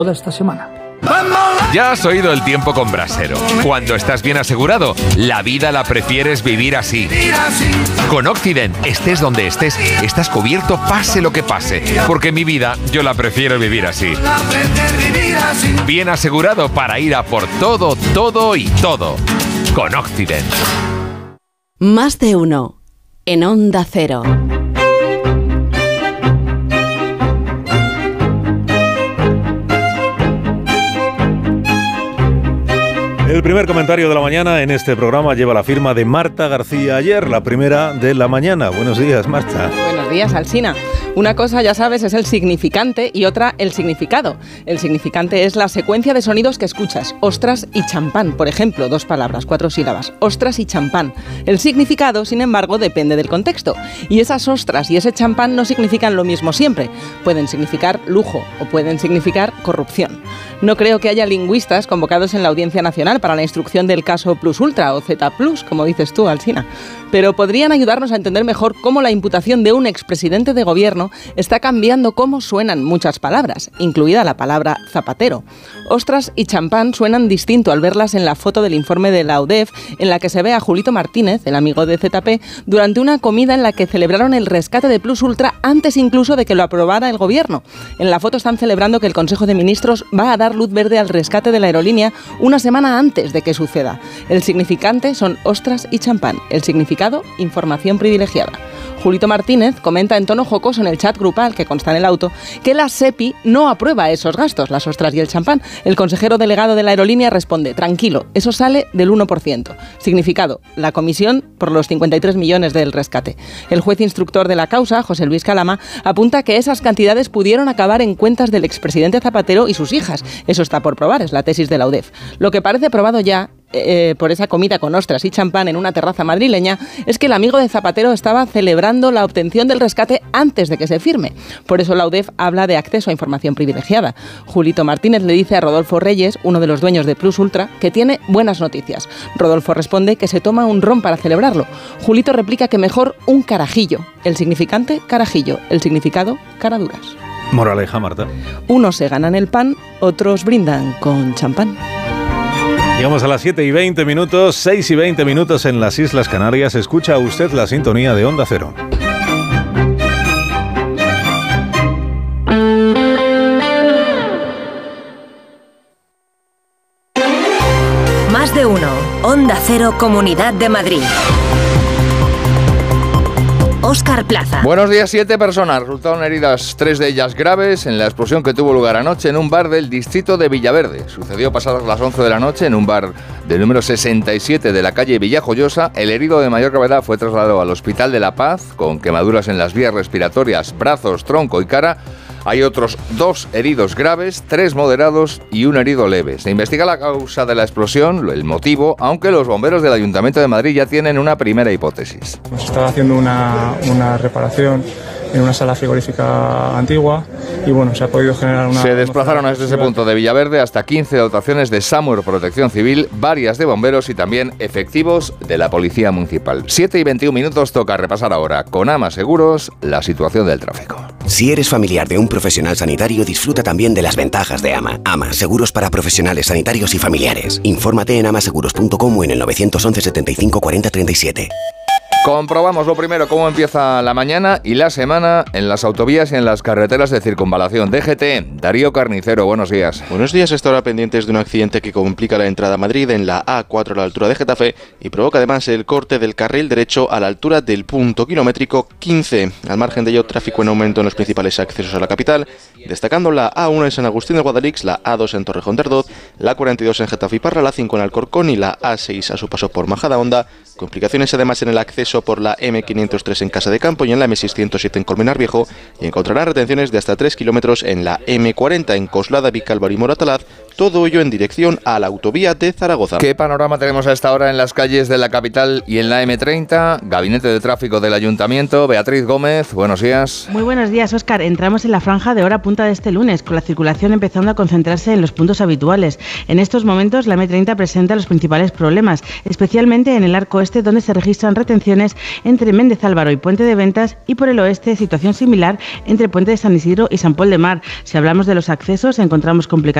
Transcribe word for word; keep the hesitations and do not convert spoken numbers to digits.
toda esta semana. Ya has oído el tiempo con Brasero. Cuando estás bien asegurado, la vida la prefieres vivir así. Con Occident, estés donde estés, estás cubierto pase lo que pase. Porque mi vida, yo la prefiero vivir así. Bien asegurado para ir a por todo, todo y todo. Con Occident. Más de uno. En Onda Cero. El primer comentario de la mañana en este programa lleva la firma de Marta García Ayer, la primera de la mañana. Buenos días, Marta. Buenos días, Alsina. Una cosa, ya sabes, es el significante y otra el significado. El significante es la secuencia de sonidos que escuchas. Ostras y champán, por ejemplo, dos palabras, cuatro sílabas. Ostras y champán. El significado, sin embargo, depende del contexto. Y esas ostras y ese champán no significan lo mismo siempre. Pueden significar lujo o pueden significar corrupción. No creo que haya lingüistas convocados en la Audiencia Nacional para la instrucción del caso Plus Ultra o Z Plus, como dices tú, Alsina. Pero podrían ayudarnos a entender mejor cómo la imputación de un expresidente de gobierno está cambiando cómo suenan muchas palabras, incluida la palabra zapatero. Ostras y champán suenan distinto al verlas en la foto del informe de la U D E F, en la que se ve a Julito Martínez, el amigo de Z P, durante una comida en la que celebraron el rescate de Plus Ultra antes incluso de que lo aprobara el gobierno. En la foto están celebrando que el Consejo de Ministros va a dar luz verde al rescate de la aerolínea una semana antes de que suceda. El significante son ostras y champán. El significado, información privilegiada. Julito Martínez comenta en tono jocoso en el chat grupal que consta en el auto que la SEPI no aprueba esos gastos, las ostras y el champán. El consejero delegado de la aerolínea responde: tranquilo, eso sale del uno por ciento. Significado: la comisión por los cincuenta y tres millones del rescate. El juez instructor de la causa, José Luis Calama, apunta que esas cantidades pudieron acabar en cuentas del expresidente Zapatero y sus hijas. Eso está por probar, es la tesis de la U D E F. Lo que parece probado ya Eh, por esa comida con ostras y champán en una terraza madrileña es que el amigo de Zapatero estaba celebrando la obtención del rescate antes de que se firme. Por eso la U D E F habla de acceso a información privilegiada. Julito Martínez le dice a Rodolfo Reyes, uno de los dueños de Plus Ultra, que tiene buenas noticias. Rodolfo responde que se toma un ron para celebrarlo. Julito replica que mejor un carajillo. El significante, carajillo. El significado, caraduras. Moraleja, Marta. Unos se ganan el pan, otros brindan con champán. Llegamos a las siete y veinte minutos, seis y veinte minutos en las Islas Canarias. Escucha usted la sintonía de Onda Cero. Más de uno. Onda Cero, Comunidad de Madrid. Óscar Plaza. Buenos días. Siete personas resultaron heridas, tres de ellas graves, en la explosión que tuvo lugar anoche en un bar del distrito de Villaverde. Sucedió pasadas las once de la noche en un bar del número sesenta y siete de la calle Villajoyosa. El herido de mayor gravedad fue trasladado al Hospital de la Paz con quemaduras en las vías respiratorias, brazos, tronco y cara. Hay otros dos heridos graves, tres moderados y un herido leve. Se investiga la causa de la explosión, el motivo, aunque los bomberos del Ayuntamiento de Madrid ya tienen una primera hipótesis. Se estaba haciendo una, una reparación en una sala frigorífica antigua y bueno, se ha podido generar una... Se desplazaron desde ese punto de Villaverde hasta quince dotaciones de SAMUR Protección Civil, varias de bomberos y también efectivos de la Policía Municipal. siete y veintiún minutos, toca repasar ahora con AMA Seguros la situación del tráfico. Si eres familiar de un profesional sanitario, disfruta también de las ventajas de AMA. AMA, seguros para profesionales sanitarios y familiares. Infórmate en amaseguros punto com o en el nueve once setenta y cinco cuarenta treinta y siete. Comprobamos lo primero cómo empieza la mañana y la semana en las autovías y en las carreteras de circunvalación. D G T, Darío Carnicero, buenos días. Buenos días, hasta ahora pendientes de un accidente que complica la entrada a Madrid en la A cuatro a la altura de Getafe y provoca además el corte del carril derecho a la altura del punto kilométrico quince. Al margen de ello, tráfico en aumento en los principales accesos a la capital, destacando la A uno en San Agustín de Guadalix, la A dos en Torrejón de Ardoz, la cuarenta y dos en Getafe y Parra, la cinco en Alcorcón y la A seis a su paso por Majadahonda. Complicaciones además en el acceso por la eme quinientos tres en Casa de Campo y en la eme seiscientos siete en Colmenar Viejo, y encontrarán retenciones de hasta tres kilómetros en la eme cuarenta en Coslada, Vicálvaro y Moratalaz, todo ello en dirección a la autovía de Zaragoza. ¿Qué panorama tenemos a esta hora en las calles de la capital y en la eme treinta? Gabinete de Tráfico del Ayuntamiento, Beatriz Gómez, buenos días. Muy buenos días, Óscar. Entramos en la franja de hora punta de este lunes, con la circulación empezando a concentrarse en los puntos habituales. En estos momentos la eme treinta presenta los principales problemas, especialmente en el arco este, donde se registran retenciones entre Méndez Álvaro y Puente de Ventas, y por el oeste situación similar entre Puente de San Isidro y San Pol de Mar. Si hablamos de los accesos, encontramos complicaciones